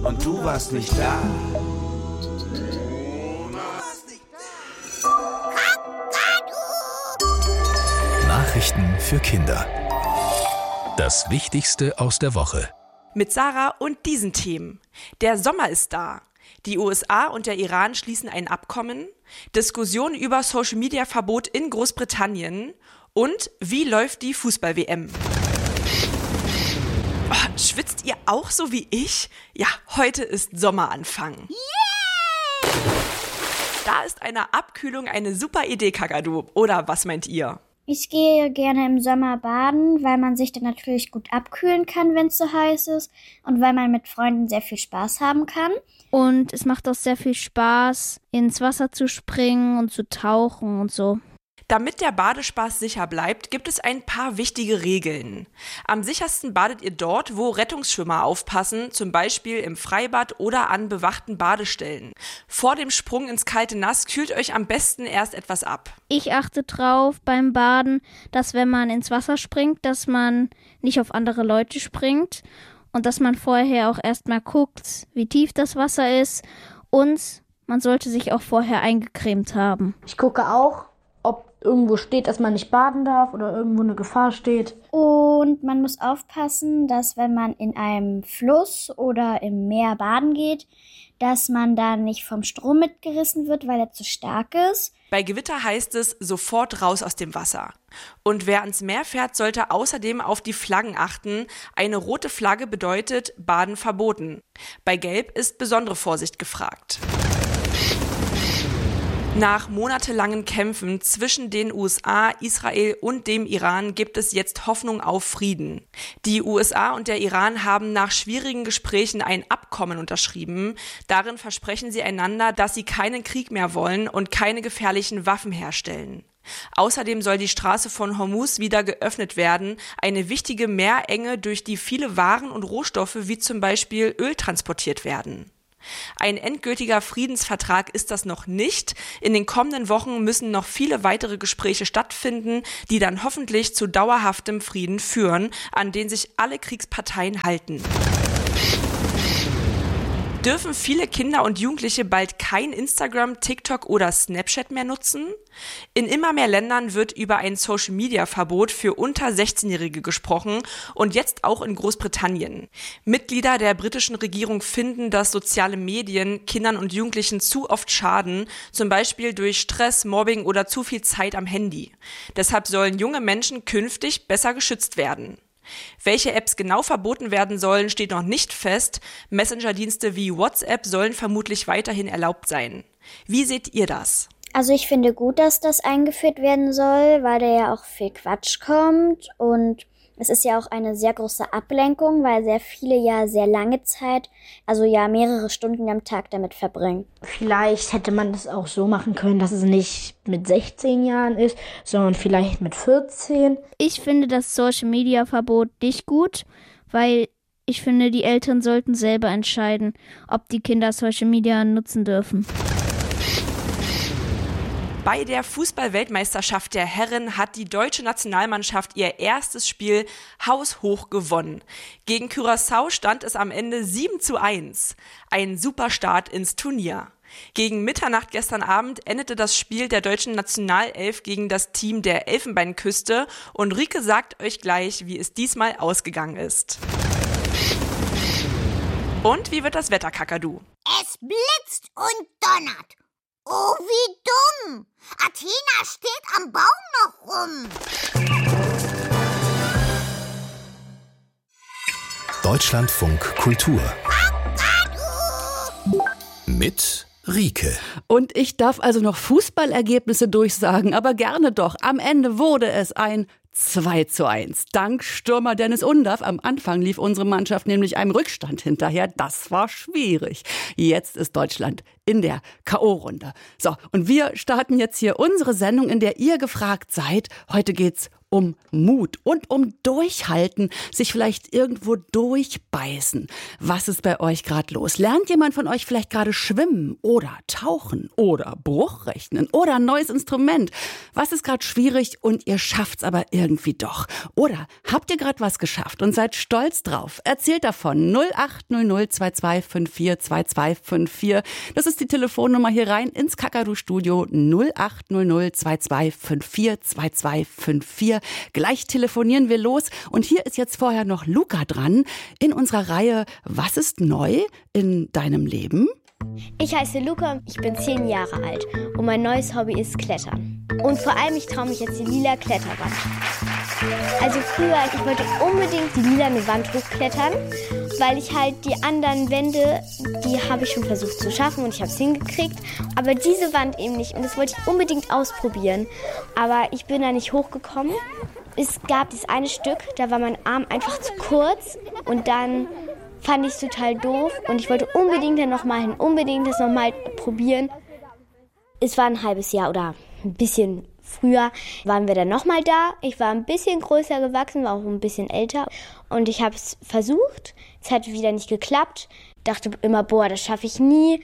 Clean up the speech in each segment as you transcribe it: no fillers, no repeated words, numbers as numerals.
und du warst nicht da. Nachrichten für Kinder. Das Wichtigste aus der Woche. Mit Sarah und diesen Themen. Der Sommer ist da. Die USA und der Iran schließen ein Abkommen. Diskussion über Social-Media-Verbot in Großbritannien. Und wie läuft die Fußball-WM? Oh, schwitzt ihr auch so wie ich? Ja, heute ist Sommeranfang. Yeah! Da ist eine Abkühlung eine super Idee, Kakadu. Oder was meint ihr? Ich gehe gerne im Sommer baden, weil man sich dann natürlich gut abkühlen kann, wenn es so heiß ist und weil man mit Freunden sehr viel Spaß haben kann. Und es macht auch sehr viel Spaß, ins Wasser zu springen und zu tauchen und so. Damit der Badespaß sicher bleibt, gibt es ein paar wichtige Regeln. Am sichersten badet ihr dort, wo Rettungsschwimmer aufpassen, zum Beispiel im Freibad oder an bewachten Badestellen. Vor dem Sprung ins kalte Nass kühlt euch am besten erst etwas ab. Ich achte drauf beim Baden, dass wenn man ins Wasser springt, dass man nicht auf andere Leute springt und dass man vorher auch erstmal guckt, wie tief das Wasser ist, und man sollte sich auch vorher eingecremt haben. Ich gucke auch, ob irgendwo steht, dass man nicht baden darf oder irgendwo eine Gefahr steht. Und man muss aufpassen, dass wenn man in einem Fluss oder im Meer baden geht, dass man da nicht vom Strom mitgerissen wird, weil er zu stark ist. Bei Gewitter heißt es, sofort raus aus dem Wasser. Und wer ans Meer fährt, sollte außerdem auf die Flaggen achten. Eine rote Flagge bedeutet Baden verboten. Bei Gelb ist besondere Vorsicht gefragt. Nach monatelangen Kämpfen zwischen den USA, Israel und dem Iran gibt es jetzt Hoffnung auf Frieden. Die USA und der Iran haben nach schwierigen Gesprächen ein Abkommen unterschrieben. Darin versprechen sie einander, dass sie keinen Krieg mehr wollen und keine gefährlichen Waffen herstellen. Außerdem soll die Straße von Hormuz wieder geöffnet werden, eine wichtige Meerenge, durch die viele Waren und Rohstoffe wie zum Beispiel Öl transportiert werden. Ein endgültiger Friedensvertrag ist das noch nicht. In den kommenden Wochen müssen noch viele weitere Gespräche stattfinden, die dann hoffentlich zu dauerhaftem Frieden führen, an den sich alle Kriegsparteien halten. Dürfen viele Kinder und Jugendliche bald kein Instagram, TikTok oder Snapchat mehr nutzen? In immer mehr Ländern wird über ein Social-Media-Verbot für unter 16-Jährige gesprochen und jetzt auch in Großbritannien. Mitglieder der britischen Regierung finden, dass soziale Medien Kindern und Jugendlichen zu oft schaden, zum Beispiel durch Stress, Mobbing oder zu viel Zeit am Handy. Deshalb sollen junge Menschen künftig besser geschützt werden. Welche Apps genau verboten werden sollen, steht noch nicht fest. Messenger-Dienste wie WhatsApp sollen vermutlich weiterhin erlaubt sein. Wie seht ihr das? Also ich finde gut, dass das eingeführt werden soll, weil da ja auch viel Quatsch kommt und es ist ja auch eine sehr große Ablenkung, weil sehr viele ja sehr lange Zeit, also ja mehrere Stunden am Tag damit verbringen. Vielleicht hätte man das auch so machen können, dass es nicht mit 16 Jahren ist, sondern vielleicht mit 14. Ich finde das Social-Media-Verbot nicht gut, weil ich finde, die Eltern sollten selber entscheiden, ob die Kinder Social Media nutzen dürfen. Bei der Fußball-Weltmeisterschaft der Herren hat die deutsche Nationalmannschaft ihr erstes Spiel haushoch gewonnen. Gegen Curaçao stand es am Ende 7:1. Ein super Start ins Turnier. Gegen Mitternacht gestern Abend endete das Spiel der deutschen Nationalelf gegen das Team der Elfenbeinküste und Rike sagt euch gleich, wie es diesmal ausgegangen ist. Und wie wird das Wetter, Kakadu? Es blitzt und donnert. Oh, wie dumm! Athena steht am Baum noch rum. Deutschlandfunk Kultur. Mit Rike. Und ich darf also noch Fußballergebnisse durchsagen, aber gerne doch. Am Ende wurde es ein 2:1. Dank Stürmer Dennis Undaff. Am Anfang lief unsere Mannschaft nämlich einem Rückstand hinterher. Das war schwierig. Jetzt ist Deutschland in der K.O.-Runde. So, und wir starten jetzt hier unsere Sendung, in der ihr gefragt seid. Heute geht's um Mut und um Durchhalten, sich vielleicht irgendwo durchbeißen. Was ist bei euch gerade los? Lernt jemand von euch vielleicht gerade schwimmen oder tauchen oder Bruchrechnen oder ein neues Instrument? Was ist gerade schwierig und ihr schafft's aber irgendwie? irgendwie doch? Oder habt ihr gerade was geschafft und seid stolz drauf? Erzählt davon. 0800 2254 2254. Das ist die Telefonnummer hier rein ins Kakadu-Studio. 0800 2254 2254. Gleich telefonieren wir los. Und hier ist jetzt vorher noch Luca dran in unserer Reihe Was ist neu in deinem Leben? Ich heiße Luca und ich bin 10 Jahre alt und mein neues Hobby ist Klettern. Und vor allem, ich traue mich jetzt die lila Kletterwand. Also früher, ich wollte unbedingt die lilane Wand hochklettern, weil ich halt die anderen Wände, die habe ich schon versucht zu schaffen und ich habe es hingekriegt. Aber diese Wand eben nicht und das wollte ich unbedingt ausprobieren. Aber ich bin da nicht hochgekommen. Es gab das eine Stück, da war mein Arm einfach zu kurz und dann fand ich es total doof und ich wollte unbedingt dann nochmal hin, unbedingt das nochmal probieren. Es war ein halbes Jahr oder ein bisschen früher waren wir dann nochmal da. Ich war ein bisschen größer gewachsen, war auch ein bisschen älter und ich habe es versucht. Es hat wieder nicht geklappt. Dachte immer, boah, das schaffe ich nie.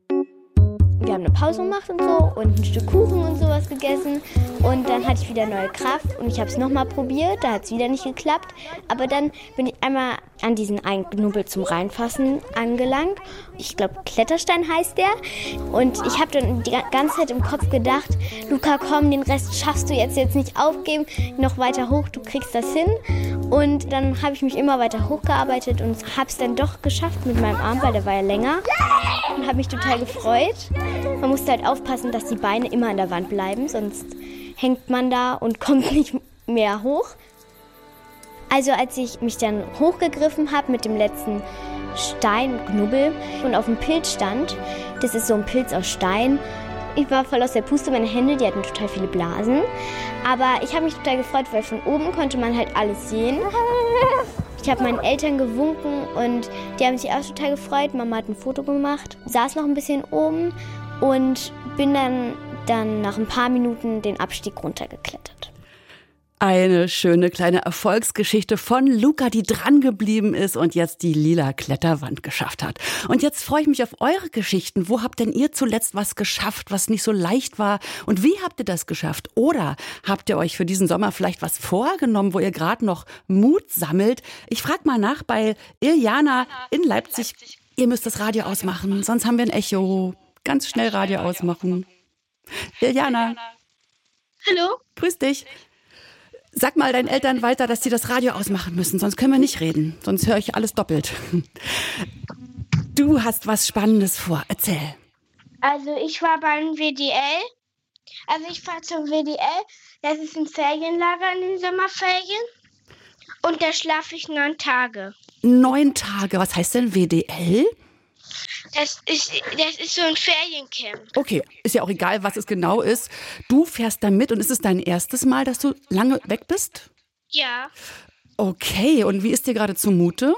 Wir haben eine Pause gemacht und so und ein Stück Kuchen und sowas gegessen. Und dann hatte ich wieder neue Kraft und ich habe es nochmal probiert. Da hat es wieder nicht geklappt. Aber dann bin ich einmal an diesen einen Knubbel zum Reinfassen angelangt. Ich glaube, Kletterstein heißt der. Und ich habe dann die ganze Zeit im Kopf gedacht, Luca, komm, den Rest schaffst du jetzt nicht aufgeben. Noch weiter hoch, du kriegst das hin. Und dann habe ich mich immer weiter hochgearbeitet und habe es dann doch geschafft mit meinem Arm, weil der war ja länger. Und habe mich total gefreut. Man musste halt aufpassen, dass die Beine immer an der Wand bleiben, sonst hängt man da und kommt nicht mehr hoch. Also als ich mich dann hochgegriffen habe mit dem letzten Steinknubbel und auf dem Pilz stand, das ist so ein Pilz aus Stein, ich war voll aus der Puste, meine Hände, die hatten total viele Blasen. Aber ich habe mich total gefreut, weil von oben konnte man halt alles sehen. Ich habe meinen Eltern gewunken und die haben sich auch total gefreut. Mama hat ein Foto gemacht, saß noch ein bisschen oben und bin dann nach ein paar Minuten den Abstieg runtergeklettert. Eine schöne kleine Erfolgsgeschichte von Luca, die dran geblieben ist und jetzt die lila Kletterwand geschafft hat. Und jetzt freue ich mich auf eure Geschichten. Wo habt denn ihr zuletzt was geschafft, was nicht so leicht war? Und wie habt ihr das geschafft? Oder habt ihr euch für diesen Sommer vielleicht was vorgenommen, wo ihr gerade noch Mut sammelt? Ich frage mal nach bei Iljana in Leipzig. Ihr müsst das Radio ausmachen, sonst haben wir ein Echo. Ganz schnell Radio ausmachen. Iljana. Hallo. Grüß dich. Sag mal deinen Eltern weiter, dass sie das Radio ausmachen müssen, sonst können wir nicht reden. Sonst höre ich alles doppelt. Du hast was Spannendes vor. Erzähl. Also ich war beim WDL. Also ich fahre zum WDL. Das ist ein Ferienlager in den Sommerferien. Und da schlafe ich 9 Tage. 9 Tage? Was heißt denn WDL? Das ist so ein Feriencamp. Okay, ist ja auch egal, was es genau ist. Du fährst da mit und ist es dein erstes Mal, dass du lange weg bist? Ja. Okay, und wie ist dir gerade zumute?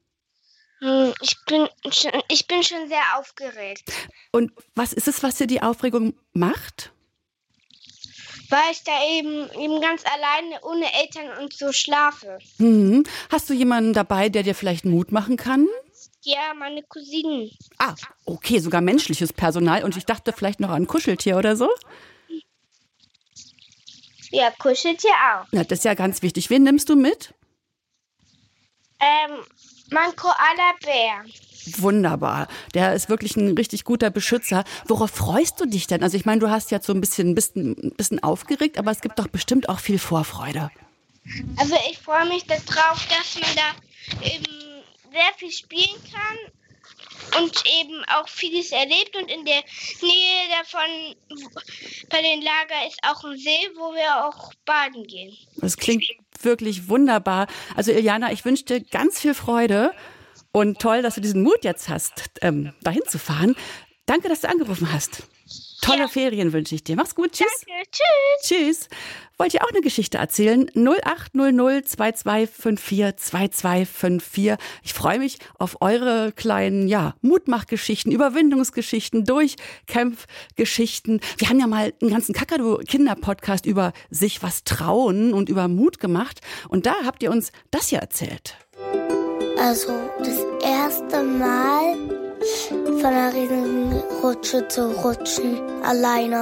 Ich bin schon sehr aufgeregt. Und was ist es, was dir die Aufregung macht? Weil ich da eben ganz alleine ohne Eltern und so schlafe. Hast du jemanden dabei, der dir vielleicht Mut machen kann? Ja, meine Cousinen. Ah, okay, sogar menschliches Personal. Und ich dachte vielleicht noch an ein Kuscheltier oder so? Ja, Kuscheltier auch. Na, das ist ja ganz wichtig. Wen nimmst du mit? Mein Koala-Bär. Wunderbar. Der ist wirklich ein richtig guter Beschützer. Worauf freust du dich denn? Also ich meine, du hast jetzt so ein bisschen aufgeregt, aber es gibt doch bestimmt auch viel Vorfreude. Also ich freue mich darauf, dass man da eben sehr viel spielen kann und eben auch vieles erlebt. Und in der Nähe davon, bei den Lager, ist auch ein See, wo wir auch baden gehen. Das klingt wirklich wunderbar. Also Iljana, ich wünsche dir ganz viel Freude und toll, dass du diesen Mut jetzt hast, dahin zu fahren. Danke, dass du angerufen hast. Tolle Ferien wünsche ich dir. Mach's gut. Tschüss. Danke. Tschüss. Tschüss. Wollt ihr auch eine Geschichte erzählen? 0800 2254 2254. Ich freue mich auf eure kleinen, Mutmachgeschichten, Überwindungsgeschichten, Durchkämpfgeschichten. Wir haben ja mal einen ganzen Kakadu-Kinder-Podcast über sich was trauen und über Mut gemacht. Und da habt ihr uns das hier erzählt. Also das erste Mal von einer riesigen Rutsche zu rutschen, alleine.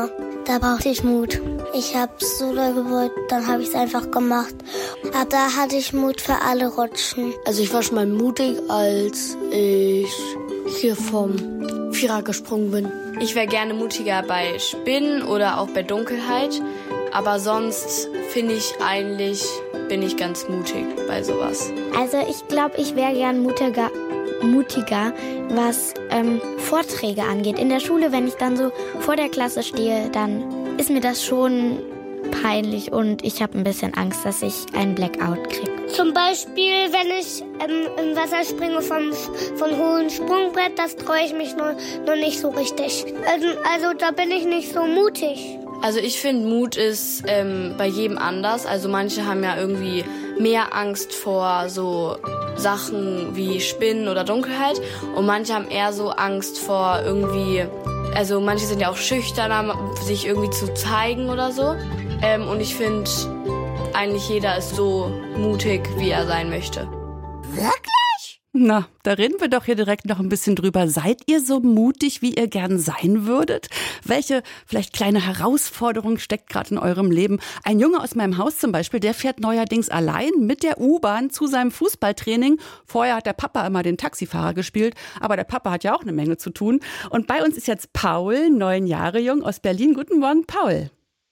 Da brauchte ich Mut. Ich habe so doll gewollt, dann habe ich es einfach gemacht. Ab da hatte ich Mut für alle Rutschen. Also ich war schon mal mutig, als ich hier vom Vierer gesprungen bin. Ich wäre gerne mutiger bei Spinnen oder auch bei Dunkelheit. Aber sonst finde ich eigentlich, bin ich ganz mutig bei sowas. Also ich glaube, ich wäre gern mutiger, was Vorträge angeht. In der Schule, wenn ich dann so vor der Klasse stehe, dann ist mir das schon peinlich und ich habe ein bisschen Angst, dass ich einen Blackout kriege. Zum Beispiel, wenn ich im Wasser springe von hohem Sprungbrett, das traue ich mich noch nicht so richtig. Also da bin ich nicht so mutig. Also ich finde, Mut ist bei jedem anders. Also manche haben ja irgendwie mehr Angst vor so Sachen wie Spinnen oder Dunkelheit. Und manche haben eher so Angst vor irgendwie, also manche sind ja auch schüchterner, sich irgendwie zu zeigen oder so. Und ich finde, eigentlich jeder ist so mutig, wie er sein möchte. Wirklich? Na, da reden wir doch hier direkt noch ein bisschen drüber. Seid ihr so mutig, wie ihr gern sein würdet? Welche vielleicht kleine Herausforderung steckt gerade in eurem Leben? Ein Junge aus meinem Haus zum Beispiel, der fährt neuerdings allein mit der U-Bahn zu seinem Fußballtraining. Vorher hat der Papa immer den Taxifahrer gespielt, aber der Papa hat ja auch eine Menge zu tun. Und bei uns ist jetzt Paul, 9 Jahre jung, aus Berlin. Guten Morgen, Paul.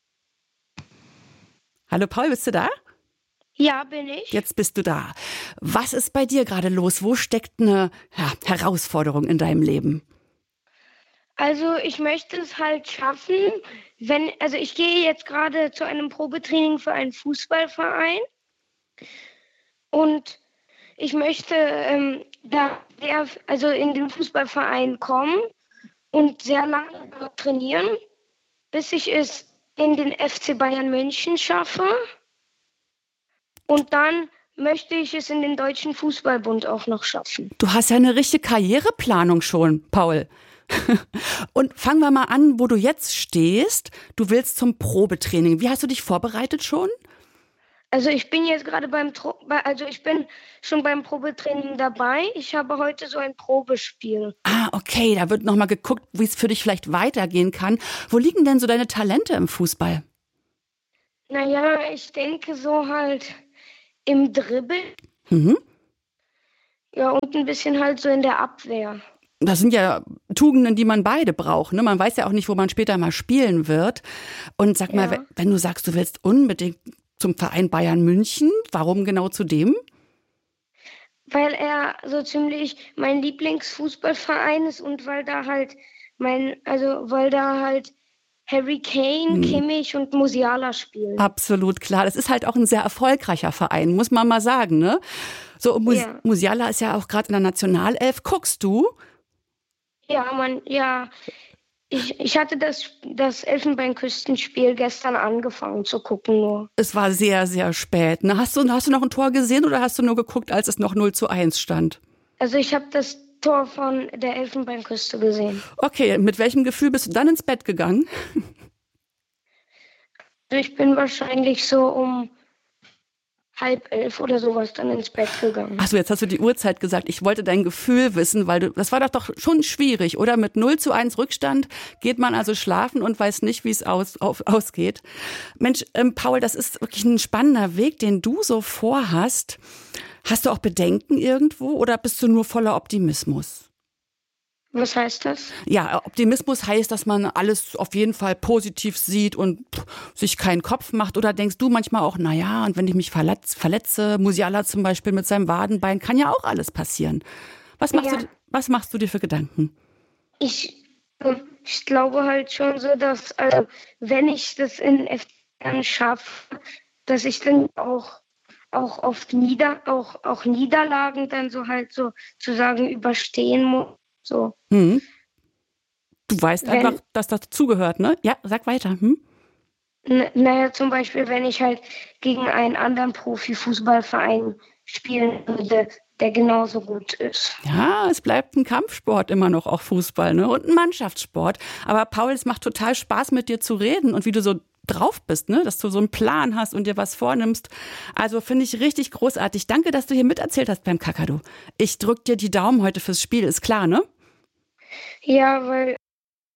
Hallo Paul, bist du da? Ja, bin ich. Jetzt bist du da. Was ist bei dir gerade los? Wo steckt eine Herausforderung in deinem Leben? Also ich möchte es halt schaffen, ich gehe jetzt gerade zu einem Probetraining für einen Fußballverein und ich möchte in den Fußballverein kommen und sehr lange trainieren, bis ich es in den FC Bayern München schaffe. Und dann möchte ich es in den Deutschen Fußballbund auch noch schaffen. Du hast ja eine richtige Karriereplanung schon, Paul. Und fangen wir mal an, wo du jetzt stehst. Du willst zum Probetraining. Wie hast du dich vorbereitet schon? Also ich bin jetzt gerade ich bin schon beim Probetraining dabei. Ich habe heute so ein Probespiel. Ah, okay, da wird nochmal geguckt, wie es für dich vielleicht weitergehen kann. Wo liegen denn so deine Talente im Fußball? Naja, ich denke so halt im Dribbeln. Mhm. Ja, und ein bisschen halt so in der Abwehr. Das sind ja Tugenden, die man beide braucht. Ne? Man weiß ja auch nicht, wo man später mal spielen wird. Und sag mal, wenn du sagst, du willst unbedingt zum Verein Bayern München, warum genau zu dem? Weil er so ziemlich mein Lieblingsfußballverein ist und weil da halt Harry Kane, Kimmich und Musiala spielen. Absolut klar. Das ist halt auch ein sehr erfolgreicher Verein, muss man mal sagen, ne? So, Musiala ist ja auch gerade in der Nationalelf. Guckst du? Ja, ich hatte das Elfenbeinküstenspiel gestern angefangen zu gucken nur. Es war sehr, sehr spät. Ne? Hast du noch ein Tor gesehen oder hast du nur geguckt, als es noch 0:1 stand? Also ich habe das Tor von der Elfenbeinküste gesehen. Okay, mit welchem Gefühl bist du dann ins Bett gegangen? Ich bin wahrscheinlich so um 10:30 oder sowas dann ins Bett gegangen. Achso, jetzt hast du die Uhrzeit gesagt. Ich wollte dein Gefühl wissen, weil das war doch schon schwierig, oder? Mit 0:1 Rückstand geht man also schlafen und weiß nicht, wie es ausgeht. Mensch, Paul, das ist wirklich ein spannender Weg, den du so vorhast. Hast du auch Bedenken irgendwo oder bist du nur voller Optimismus? Was heißt das? Ja, Optimismus heißt, dass man alles auf jeden Fall positiv sieht und sich keinen Kopf macht. Oder denkst du manchmal auch, naja, und wenn ich mich verletze, Musiala zum Beispiel mit seinem Wadenbein, kann ja auch alles passieren. Was machst du dir für Gedanken? Ich glaube halt schon so, dass wenn ich das in FCN schaffe, dass ich dann auch oft Niederlagen dann so halt so zu sagen überstehen muss. So. Du weißt einfach, dass das dazugehört, ne? Ja, sag weiter. Naja, zum Beispiel, wenn ich halt gegen einen anderen Profifußballverein spielen würde, der genauso gut ist. Ja, es bleibt ein Kampfsport immer noch, auch Fußball, ne? Und ein Mannschaftssport. Aber Paul, es macht total Spaß, mit dir zu reden und wie du so drauf bist, ne? Dass du so einen Plan hast und dir was vornimmst. Also finde ich richtig großartig. Danke, dass du hier miterzählt hast beim Kakadu. Ich drück dir die Daumen heute fürs Spiel, ist klar, ne? Ja, weil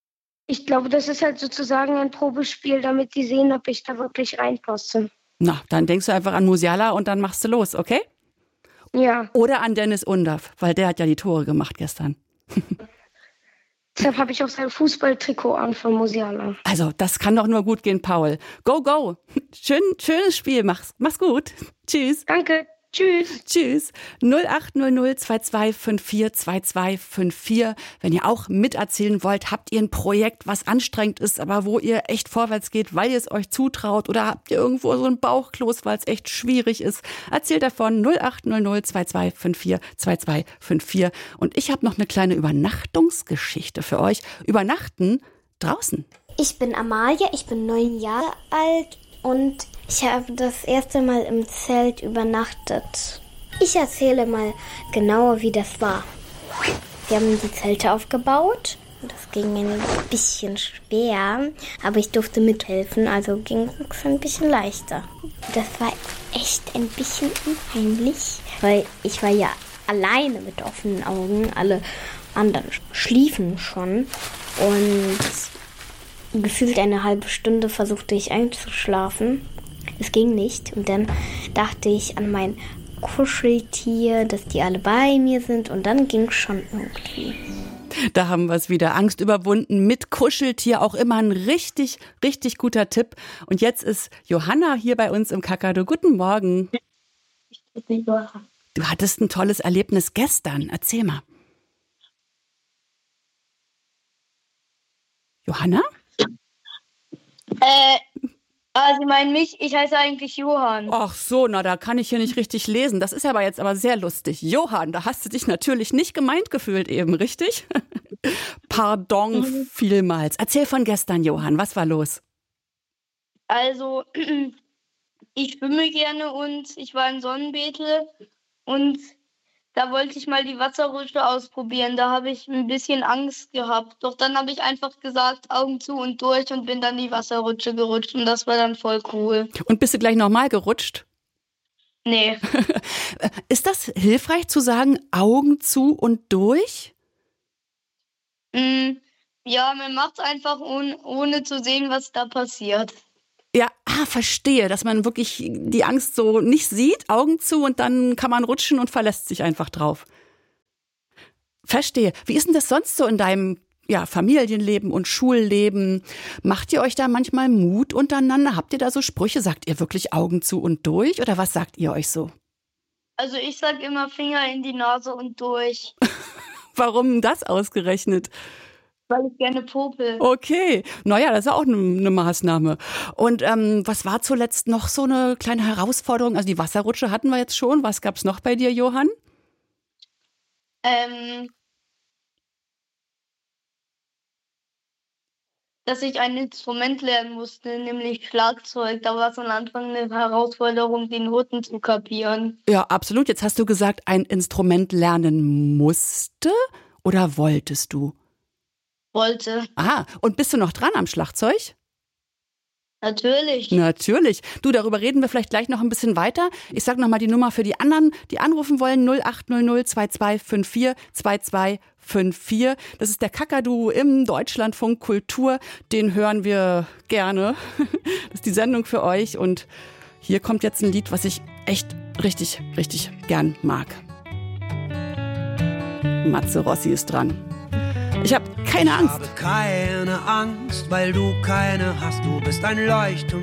Ich glaube, das ist halt sozusagen ein Probespiel, damit die sehen, ob ich da wirklich reinpasse. Na, dann denkst du einfach an Musiala und dann machst du los, okay? Ja. Oder an Dennis Undaff, weil der hat ja die Tore gemacht gestern. Deshalb habe ich auch sein Fußballtrikot an von Musiala. Also, das kann doch nur gut gehen, Paul. Go, go. Schönes Spiel. Mach's gut. Tschüss. Danke. Tschüss. Tschüss. 0800 2254 2254. Wenn ihr auch miterzählen wollt, habt ihr ein Projekt, was anstrengend ist, aber wo ihr echt vorwärts geht, weil ihr es euch zutraut, oder habt ihr irgendwo so ein Bauchkloß, weil es echt schwierig ist, erzählt davon 0800 2254 2254. Und ich habe noch eine kleine Übernachtungsgeschichte für euch. Übernachten draußen. Ich bin Amalia, ich bin 9 Jahre alt und ich habe das erste Mal im Zelt übernachtet. Ich erzähle mal genauer, wie das war. Wir haben die Zelte aufgebaut. Das ging ein bisschen schwer, aber ich durfte mithelfen, also ging es ein bisschen leichter. Das war echt ein bisschen unheimlich, weil ich war ja alleine mit offenen Augen. Alle anderen schliefen schon und gefühlt eine halbe Stunde versuchte ich einzuschlafen. Es ging nicht. Und dann dachte ich an mein Kuscheltier, dass die alle bei mir sind. Und dann ging es schon irgendwie. Da haben wir es wieder. Angst überwunden mit Kuscheltier. Auch immer ein richtig, richtig guter Tipp. Und jetzt ist Johanna hier bei uns im Kakadu. Guten Morgen. Du hattest ein tolles Erlebnis gestern. Erzähl mal. Johanna? Sie meinen mich, ich heiße eigentlich Johann. Ach so, na da kann ich hier nicht richtig lesen. Das ist aber jetzt sehr lustig. Johann, da hast du dich natürlich nicht gemeint gefühlt eben, richtig? Pardon vielmals. Erzähl von gestern, Johann, was war los? Also, ich schwimme gerne und ich war in Sonnenbeete und da wollte ich mal die Wasserrutsche ausprobieren. Da habe ich ein bisschen Angst gehabt. Doch dann habe ich einfach gesagt, Augen zu und durch und bin dann die Wasserrutsche gerutscht. Und das war dann voll cool. Und bist du gleich nochmal gerutscht? Nee. Ist das hilfreich zu sagen, Augen zu und durch? Ja, man macht es einfach ohne zu sehen, was da passiert. Ja, verstehe, dass man wirklich die Angst so nicht sieht, Augen zu und dann kann man rutschen und verlässt sich einfach drauf. Verstehe. Wie ist denn das sonst so in deinem Familienleben und Schulleben? Macht ihr euch da manchmal Mut untereinander? Habt ihr da so Sprüche? Sagt ihr wirklich Augen zu und durch oder was sagt ihr euch so? Also ich sag immer Finger in die Nase und durch. Warum das ausgerechnet? Weil ich gerne popel. Okay, naja, das ist auch eine Maßnahme. Und was war zuletzt noch so eine kleine Herausforderung? Also die Wasserrutsche hatten wir jetzt schon. Was gab's noch bei dir, Johann? Dass ich ein Instrument lernen musste, nämlich Schlagzeug. Da war es am Anfang eine Herausforderung, die Noten zu kapieren. Ja, absolut. Jetzt hast du gesagt, ein Instrument lernen musste oder wolltest du? Wollte. Ah, und bist du noch dran am Schlagzeug? Natürlich. Natürlich. Du, darüber reden wir vielleicht gleich noch ein bisschen weiter. Ich sag nochmal die Nummer für die anderen, die anrufen wollen. 0800 2254 2254. Das ist der Kakadu im Deutschlandfunk Kultur. Den hören wir gerne. Das ist die Sendung für euch. Und hier kommt jetzt ein Lied, was ich echt richtig, richtig gern mag. Matze Rossi ist dran. Ich habe keine Angst. Ich habe keine Angst, weil du keine hast. Du bist ein Leuchtturm